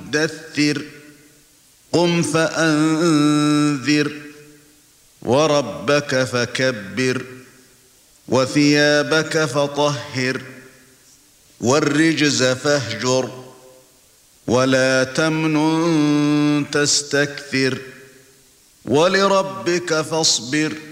مُدَّثِّرٍ قُمْ فَأَنذِرْ وَرَبَّكَ فَكَبِّرْ وَثِيَابَكَ فَطَهِّرْ وَالرِّجْزَ فَاهْجُرْ وَلَا تَمْنُن تَسْتَكْثِرْ وَلِرَبِّكَ فَاصْبِرْ